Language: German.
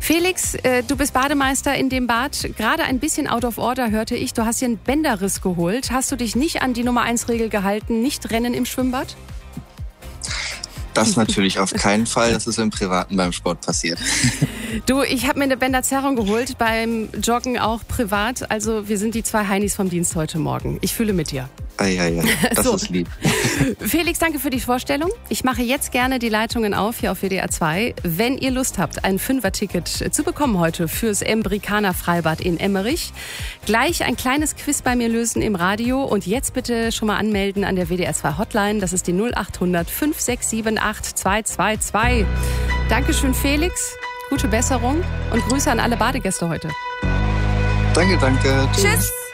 Felix, du bist Bademeister in dem Bad. Gerade ein bisschen out of order hörte ich. Du hast dir einen Bänderriss geholt. Hast du dich nicht an die Nummer-1-Regel gehalten? Nicht rennen im Schwimmbad? Das natürlich auf keinen Fall. Das ist im Privaten beim Sport passiert. Du, ich habe mir eine Bänderzerrung geholt, beim Joggen auch privat. Also wir sind die 2 Heinis vom Dienst heute Morgen. Ich fühle mit dir. Ja, das ist lieb. Felix, danke für die Vorstellung. Ich mache jetzt gerne die Leitungen auf hier auf WDR 2. Wenn ihr Lust habt, ein 5er-Ticket zu bekommen heute fürs Embrikaner Freibad in Emmerich, gleich ein kleines Quiz bei mir lösen im Radio und jetzt bitte schon mal anmelden an der WDR 2 Hotline. Das ist die 0800 5678 222. Dankeschön, Felix. Gute Besserung und Grüße an alle Badegäste heute. Danke. Tschüss.